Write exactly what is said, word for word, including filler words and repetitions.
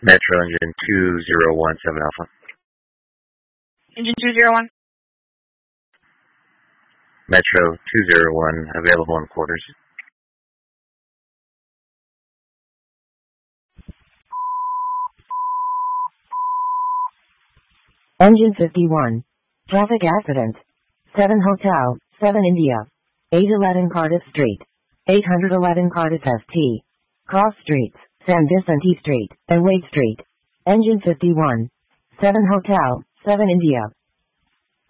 Metro engine two zero one seven Alpha. Engine two zero one. Metro two zero one, available in quarters. Engine fifty-one. Traffic accident. seven Hotel, seven India. eight eleven Cardiff Street. eight eleven Cardiff S T. Cross Streets, San Vicente Street, and Wade Street. Engine fifty-one. seven Hotel, seven India.